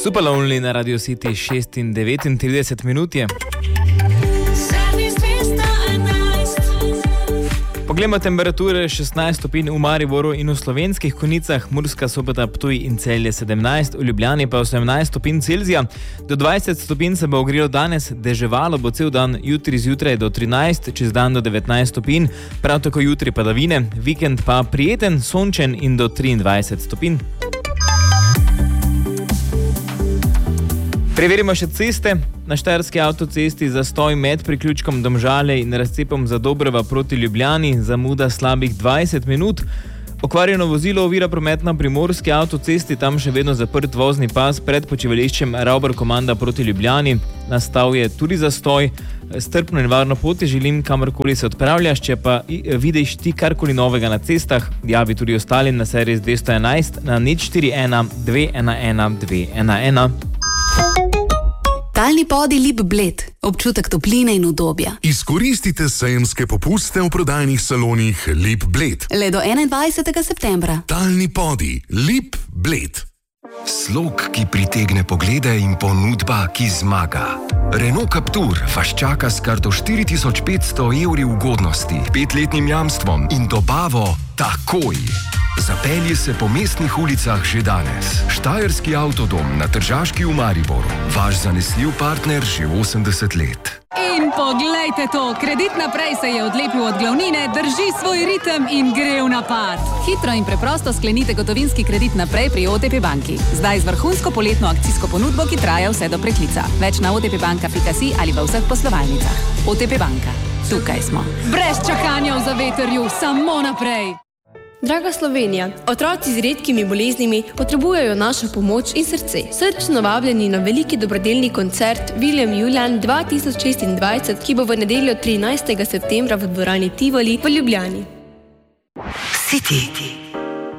Super Lonely na Radio City 6:39 minut je. Poglejmo temperature: 16 stopinj v Mariboru in v Slovenskih Konjicah, Murska Sobota, Ptuj in Celje 17, v Ljubljani pa 18 stopinj Celzija. Do 20 stopinj se bo ogrelo danes, deževalo bo cel dan, jutri zjutraj do 13, čez dan do 19 stopinj, prav tako jutri padavine, vikend pa prijeten, sončen in do 23 stopinj. Preverimo še ceste. Na Štajerski avtocesti zastoj med priključkom Domžale in razcepom Zadobrova proti Ljubljani, zamuda slabih 20 minut. Okvarjeno vozilo ovira promet na Primorski avtocesti, tam še vedno zaprt vozni pas pred počivališčem Ravbar-Komanda proti Ljubljani. Nastal je tudi zastoj. Strpno in varno pot želim, kamorkoli se odpravljaš, če pa vidiš ti karkoli novega na cestah, javi tudi ostalim na servis 211 na 041 211 211. Talni podi Lip Bled. Občutek topline in udobja. Izkoristite sejemske popuste v prodajnih salonih Lip Bled. Le do 21. septembra. Talni podi Lip Bled. Slog, ki pritegne poglede, in ponudba, ki zmaga. Renault Captur vas čaka s kar do 4500 evri ugodnosti, 5-letnim jamstvom in dobavo takoj. Zapelji se po mestnih ulicah že danes. Štajerski avtodom na Tržaški v Mariboru. Vaš zanesljiv partner že 80 let. In poglejte to, Kredit naprej se je odlepil od glavnine, drži svoj ritem in gre v napad. Hitro in preprosto sklenite gotovinski kredit naprej pri OTP banki. Zdaj z vrhunsko poletno akcijsko ponudbo, ki traja vse do preklica. Več na otpbanka.si ali v vseh poslovalnicah. OTP banka. Tukaj smo. Brez čakanja v zavetrju, samo naprej. Draga Slovenija, otroci z redkimi boleznimi potrebujejo našo pomoč in srce. Srčno vabljeni na veliki dobrodelni koncert William Julian 2026, ki bo v nedeljo 13. septembra v dvorani Tivoli v Ljubljani. City.